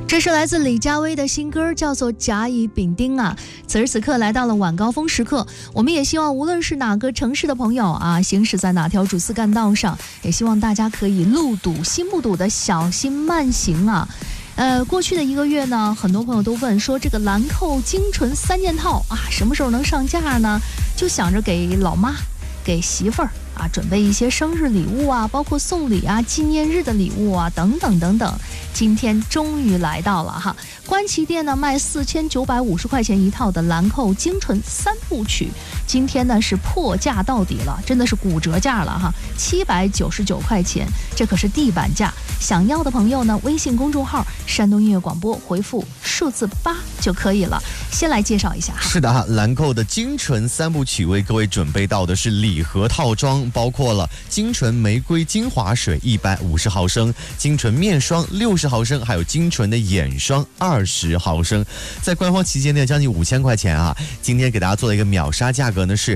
这是来自李佳薇的新歌，叫做《甲乙丙丁》啊。此时此刻来到了晚高峰时刻，我们也希望无论是哪个城市的朋友啊，行驶在哪条主次干道上，也希望大家可以路堵心不堵的小心慢行啊。过去的1个月呢，很多朋友都问说，这个兰蔻精纯3件套啊，什么时候能上架呢？就想着给老妈、给媳妇儿啊，准备一些生日礼物啊，包括送礼啊、纪念日的礼物啊，等等等等。今天终于来到了哈，官旗店呢卖4950块钱一套的兰蔻精纯3部曲，今天呢是破价到底了，真的是骨折价了哈，799块钱，这可是地板价。想要的朋友呢，微信公众号山东音乐广播回复数字8就可以了。先来介绍一下哈。 是的哈，兰蔻的精纯3部曲为各位准备到的是礼盒套装，包括了精纯玫瑰精华水150毫升、精纯面霜60毫升，还有精纯的眼霜20毫升。在官方旗舰店将近5000块钱啊，今天给大家做了一个秒杀价格呢，是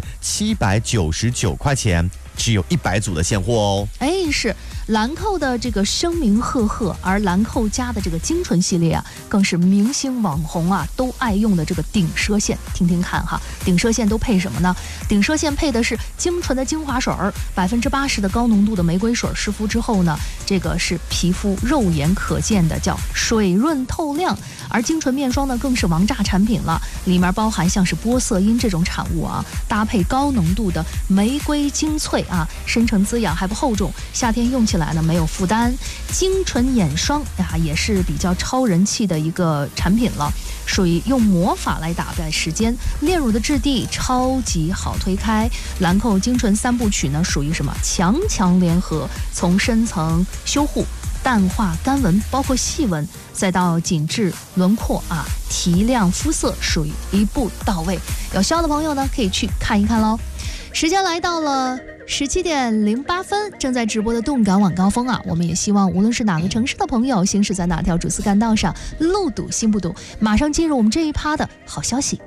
799块钱。只有100组的现货哦。 是兰蔻的这个声名赫赫，而兰蔻家的这个精纯系列啊，更是明星网红啊都爱用的这个顶奢线。听听看哈，顶奢线都配什么呢？顶奢线配的是精纯的精华水，80%的高浓度的玫瑰水，湿敷之后呢，这个是皮肤肉眼可见的叫水润透亮。而精纯面霜呢，更是王炸产品了，里面包含像是玻色因这种产物啊，搭配高浓度的玫瑰精粹啊，深层滋养还不厚重，夏天用起来呢没有负担。精纯眼霜啊，也是比较超人气的一个产品了，属于用魔法来打败时间，炼乳的质地超级好推开。兰蔻精纯3部曲呢，属于什么强联合，从深层修护、淡化干纹，包括细纹，再到紧致轮廓啊，提亮肤色，属于一步到位。有需要的朋友呢，可以去看一看喽。时间来到了17点08分，正在直播的动感晚高峰啊，我们也希望无论是哪个城市的朋友，行驶在哪条主次干道上，路堵心不堵。马上进入我们这一趴的好消息。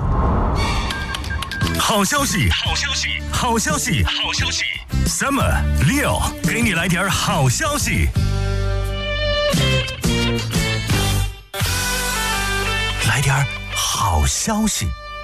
好消息，好消息，好消息，好消息 ！Summer Leo 给你来点好消息。来点好消息。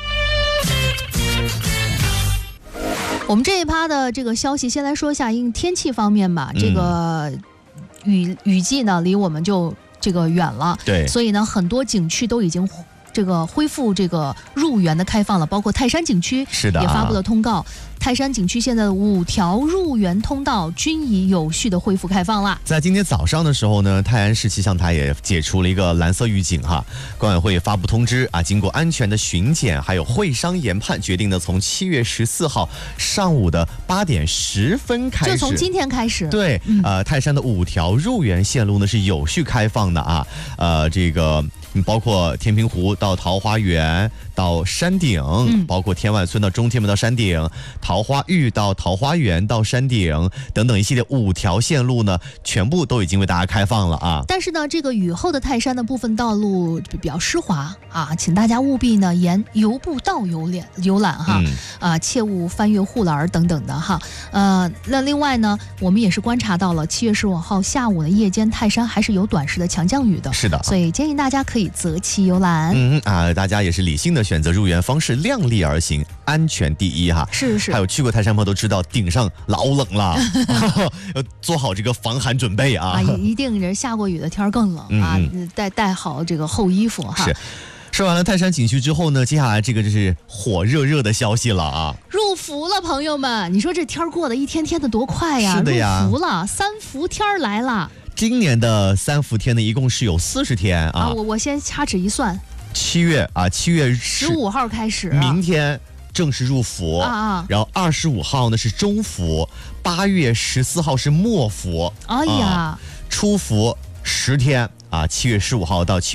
我们这一趴的这个消息，先来说一下因天气方面吧。这个雨季呢，离我们就这个远了， 对， 所以呢，很多景区都已经这个恢复这个入园的开放了，包括泰山景区是的， 也发布了通告。泰山景区现在的5条入园通道均已有序的恢复开放了。 在今天早上的时候呢，泰安市气象台也解除了一个蓝色预警哈。管委会也发布通知啊，经过安全的巡检，还有会商研判，决定呢从7月14号上午的8点10分开始， 就从今天开始， 对，泰山的5条入园线路呢是有序开放的啊，这个包括天平湖到桃花源到山顶，包括天外村到中天门到山顶，桃花峪到桃花源到山顶等等一系列5条线路呢，全部都已经为大家开放了啊。 但是呢，这个雨后的泰山的部分道路比较湿滑啊，请大家务必呢沿游步道游览哈，切勿翻越护栏等等的哈。那另外呢，我们也是观察到了7月15号下午的夜间，泰山还是有短时的强降雨的， 是的， 所以建议大家可以择期游览。 大家也是理性的选择入园方式，量力而行，安全第一哈。 是。 还有去过泰山朋友都知道，顶上老冷了，要做好这个防寒准备啊。 一定人下过雨的天更冷啊，带好这个厚衣服哈。 是。说完了泰山景区之后呢，接下来这个就是火热的消息了啊！ 入伏了，朋友们，你说这天过得一天天的多快呀！ 是的呀， 入伏了，3伏天来了。 今年的3伏天呢，一共是有40天啊。 我先掐指一算 ，7月 15号开始， 明天正式入伏然后25号呢是中伏，8月14号是末伏。 哎呀， 初伏10天啊，7月15号到7月